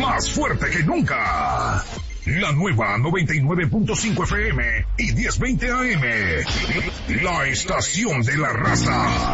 más fuerte que nunca. La nueva 99.5 FM y 1020 AM. La estación de la raza.